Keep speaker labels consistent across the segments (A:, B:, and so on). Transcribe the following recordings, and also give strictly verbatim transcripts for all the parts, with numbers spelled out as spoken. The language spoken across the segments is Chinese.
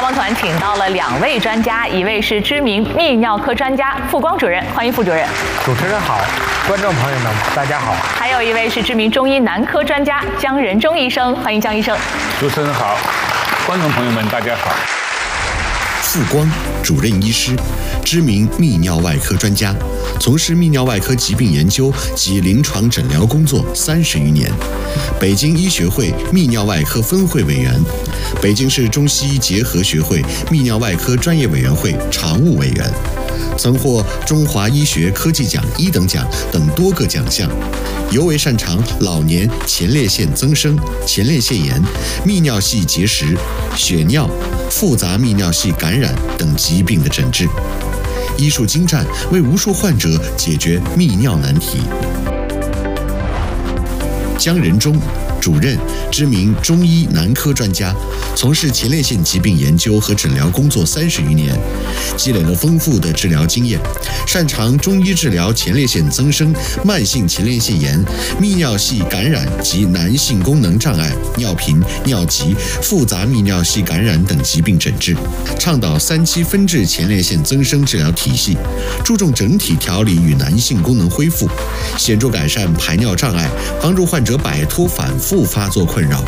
A: 光团请到了两位专家，一位是知名泌尿科专家傅光主任，欢迎傅主任。
B: 主持人好，观众朋友们大家好。
A: 还有一位是知名中医男科专家姜仁忠医生，欢迎姜医生。
C: 主持人好，观众朋友们大家好。
D: 傅光主任医师，知名泌尿外科专家，从事泌尿外科疾病研究及临床诊疗工作三十余年，北京医学会泌尿外科分会委员，北京市中西医结合学会泌尿外科专业委员会常务委员，曾获中华医学科技奖一等奖等多个奖项，尤为擅长老年前列腺增生、前列腺炎、泌尿系结石、血尿、复杂泌尿系感染等疾病的诊治，医术精湛，为无数患者解决泌尿难题。姜仁忠主任，知名中医男科专家，从事前列腺疾病研究和诊疗工作三十余年，积累了丰富的治疗经验，擅长中医治疗前列腺增生、慢性前列腺炎、泌尿系感染及男性功能障碍、尿频、尿急、复杂泌尿系感染等疾病诊治，倡导三期分治前列腺增生治疗体系，注重整体调理与男性功能恢复，显著改善排尿障碍，帮助患者摆脱反复发作困扰。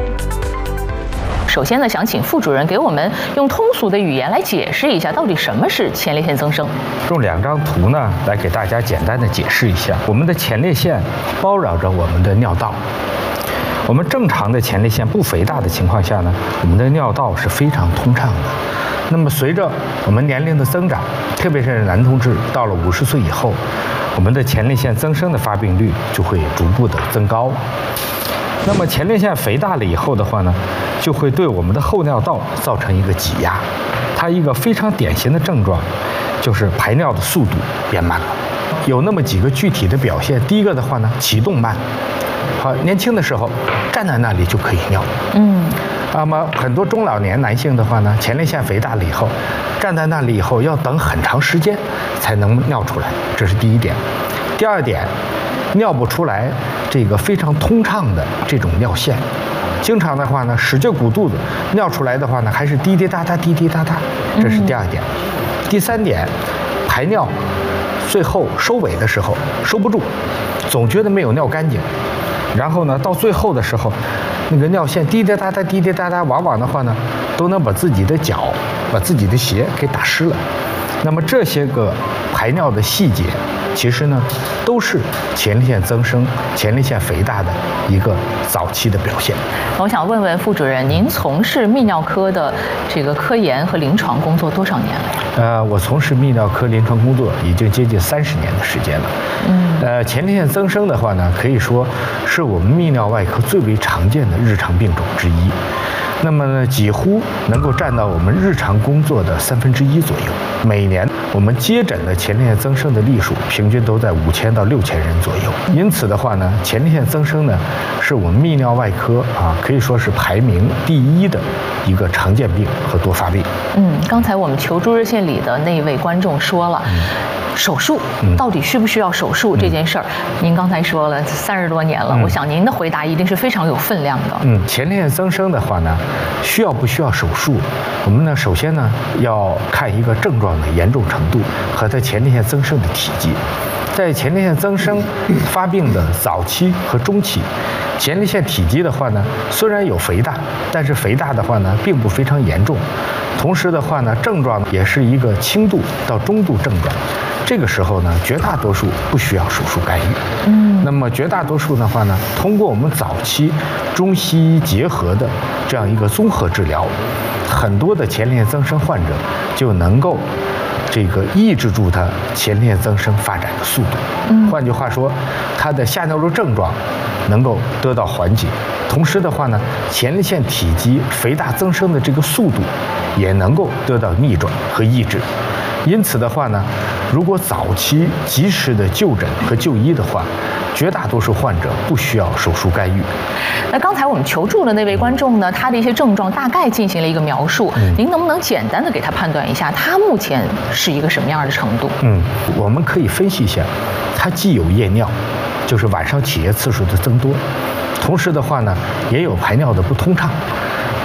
A: 首先呢，想请傅主任给我们用通俗的语言来解释一下，到底什么是前列腺增生。
B: 用两张图呢，来给大家简单的解释一下。我们的前列腺包绕着我们的尿道。我们正常的前列腺不肥大的情况下呢，我们的尿道是非常通畅的。那么随着我们年龄的增长，特别是男同志到了五十岁以后，我们的前列腺增生的发病率就会逐步的增高。那么前列腺肥大了以后的话呢，就会对我们的后尿道造成一个挤压。它一个非常典型的症状就是排尿的速度变慢了。有那么几个具体的表现。第一个的话呢，启动慢。好，年轻的时候站在那里就可以尿。嗯。那么很多中老年男性的话呢，前列腺肥大了以后，站在那里以后要等很长时间才能尿出来，这是第一点。第二点，尿不出来这个非常通畅的这种尿线，经常的话呢使劲鼓肚子，尿出来的话呢还是滴滴答答滴滴答答，这是第二点。嗯、第三点，排尿最后收尾的时候收不住，总觉得没有尿干净，然后呢到最后的时候，那个尿线滴滴答答滴滴答答，往往的话呢都能把自己的脚、把自己的鞋给打湿了。那么这些个排尿的细节，其实呢都是前列腺增生、前列腺肥大的一个早期的表现。
A: 我想问问傅主任，您从事泌尿科的这个科研和临床工作多少年了？
B: 呃，我从事泌尿科临床工作已经接近三十年的时间了。嗯，呃，前列腺增生的话呢，可以说是我们泌尿外科最为常见的日常病种之一。那么呢，几乎能够占到我们日常工作的三分之一左右。每年我们接诊的前列腺增生的例数平均都在五千到六千人左右。因此的话呢，前列腺增生呢，是我们泌尿外科啊可以说是排名第一的一个常见病和多发病。嗯，
A: 刚才我们求助热线里的那位观众说了。嗯手术到底需不需要手术这件事儿，嗯、您刚才说了三十多年了，嗯、我想您的回答一定是非常有分量的。
B: 嗯，前列腺增生的话呢，需要不需要手术？我们呢，首先呢要看一个症状的严重程度和它前列腺增生的体积。在前列腺增生发病的早期和中期，前列腺体积的话呢，虽然有肥大，但是肥大的话呢，并不非常严重。同时的话呢，症状也是一个轻度到中度症状。这个时候呢，绝大多数不需要手术干预。嗯，那么绝大多数的话呢，通过我们早期中西医结合的这样一个综合治疗，很多的前列腺增生患者就能够这个抑制住它前列腺增生发展的速度。嗯，换句话说，它的下尿路症状能够得到缓解，同时的话呢，前列腺体积肥大增生的这个速度也能够得到逆转和抑制。因此的话呢，如果早期及时的就诊和就医的话，绝大多数患者不需要手术干预。
A: 那刚才我们求助的那位观众呢，他的一些症状大概进行了一个描述，嗯、您能不能简单的给他判断一下，他目前是一个什么样的程度？
B: 嗯，我们可以分析一下，他既有夜尿，就是晚上起夜次数的增多，同时的话呢，也有排尿的不通畅。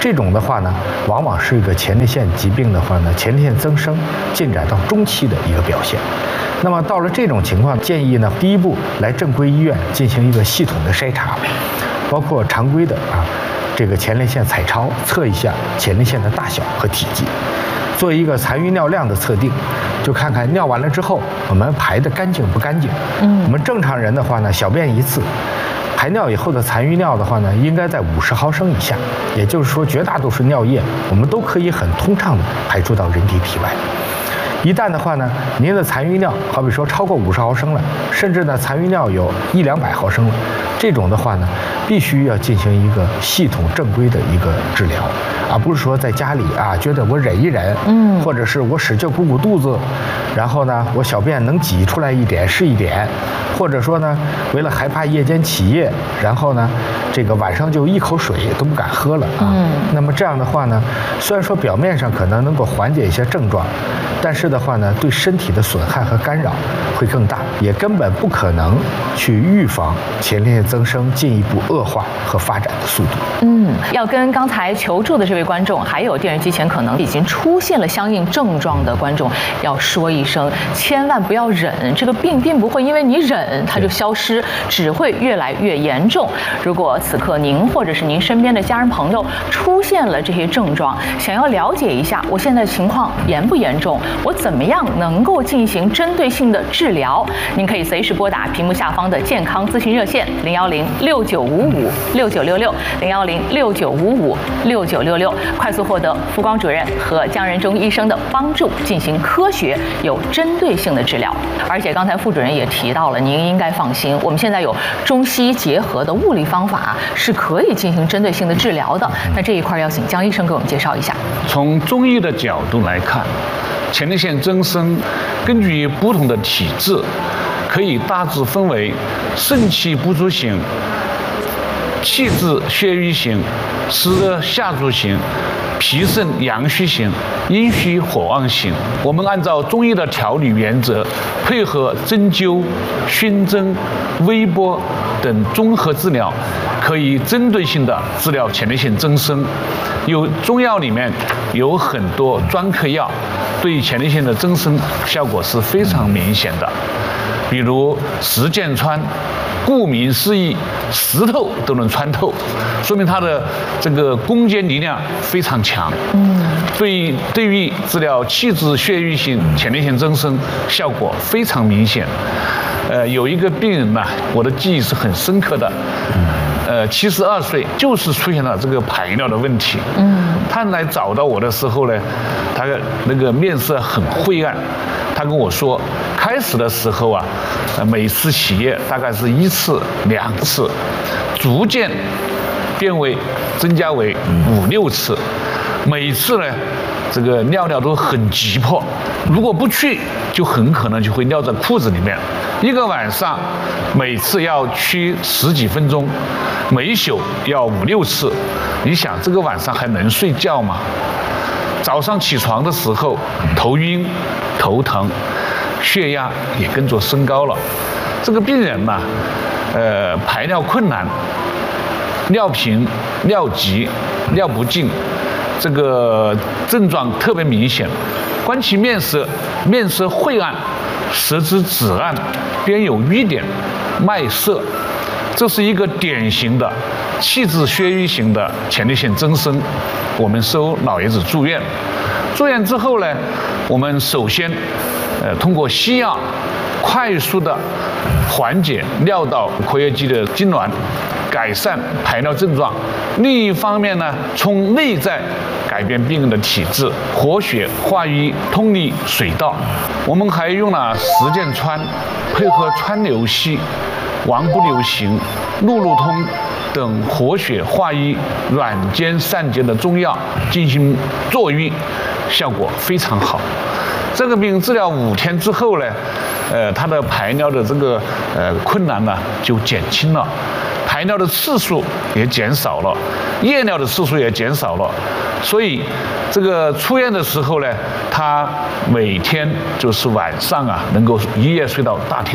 B: 这种的话呢，往往是一个前列腺疾病的话呢，前列腺增生进展到中期的一个表现。那么到了这种情况，建议呢，第一步来正规医院进行一个系统的筛查，包括常规的啊，这个前列腺彩超，测一下前列腺的大小和体积，做一个残余尿量的测定，就看看尿完了之后我们排得干净不干净。嗯，我们正常人的话呢，小便一次，排尿以后的残余尿的话呢，应该在五十毫升以下，也就是说绝大多数尿液我们都可以很通畅的排出到人体体外。一旦的话呢，您的残余尿好比说超过五十毫升了，甚至呢残余尿有一两百毫升了，这种的话呢，必须要进行一个系统正规的一个治疗，而不是说在家里啊觉得我忍一忍，嗯，或者是我使劲鼓鼓肚子，然后呢我小便能挤出来一点是一点，或者说呢为了害怕夜间起夜，然后呢这个晚上就一口水都不敢喝了啊。嗯，那么这样的话呢，虽然说表面上可能能够缓解一些症状，但是的话呢，对身体的损害和干扰会更大，也根本不可能去预防前列腺增生进一步恶化和发展的速度。
A: 嗯，要跟刚才求助的这位观众，还有电视机前可能已经出现了相应症状的观众，要说一声，千万不要忍，这个病并不会因为你忍它就消失，只会越来越严重。如果此刻您或者是您身边的家人朋友出现了这些症状，想要了解一下我现在情况严不严重，我怎么样能够进行针对性的治疗，您可以随时拨打屏幕下方的健康咨询热线零幺零六九五五六九六六零幺零六九五五六九六六，快速获得福光主任和姜仁忠医生的帮助，进行科学有针对性的治疗。而且刚才副主任也提到了，您应该放心，我们现在有中西医结合的物理方法是可以进行针对性的治疗的。那这一块要请姜医生给我们介绍一下。
C: 从中医的角度来看，前列腺增生根据不同的体质，可以大致分为肾气不足型、气滞血瘀型、湿热下注型、脾肾阳虚型、阴虚火旺型。我们按照中医的调理原则，配合针灸、熏蒸、微波等综合治疗，可以针对性的治疗前列腺增生。有中药里面有很多专科药，对前列腺的增生效果是非常明显的，比如石剑穿，顾名思义，石头都能穿透，说明它的这个攻坚力量非常强。嗯，对，对于治疗气滞血瘀型前列腺增生效果非常明显。呃，有一个病人呢，我的记忆是很深刻的。呃，七十二岁，就是出现了这个排尿的问题。嗯，他来找到我的时候呢，他那个面色很灰暗。他跟我说，开始的时候啊，每次起夜大概是一次两次，逐渐变为增加为五六次，每次呢，这个尿尿都很急迫，如果不去，就很可能就会尿在裤子里面。一个晚上，每次要去十几分钟，每一宿要五六次。你想，这个晚上还能睡觉吗？早上起床的时候，头晕、头疼，血压也跟着升高了。这个病人嘛，呃，排尿困难，尿频、尿急、尿不尽，这个症状特别明显。观其面色，面色晦暗，舌质紫暗，边有瘀点，脉涩，这是一个典型的气滞血瘀型的前列腺增生。我们收老爷子住院，住院之后呢，我们首先，呃，通过西药快速的缓解尿道括约肌的痉挛，改善排尿症状。另一方面呢，从内在改变病人的体质，活血化瘀，通利水道。我们还用了石剑穿，配合川流系、王不留行、路路通等活血化瘀、软坚散结的中药进行坐瘀，效果非常好。这个病治疗五天之后呢，呃，他的排尿的这个呃困难呢就减轻了，排尿的次数也减少了，夜尿的次数也减少了。所以这个出院的时候呢，他每天就是晚上啊能够一夜睡到大天